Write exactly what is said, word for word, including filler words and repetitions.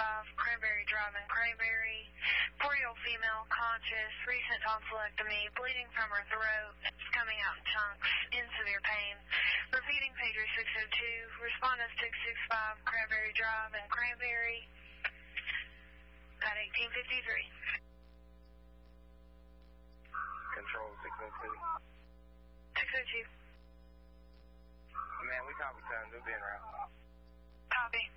five, Cranberry Drive in Cranberry. Four-year-old female, conscious, recent tonsillectomy, bleeding from her throat, coming out in chunks, in severe pain. Repeating pager six oh two, respondent six six five, Cranberry Drive in Cranberry at eighteen fifty-three. Control six oh two. six oh two. Man, we copy, son. We've been around. Copy.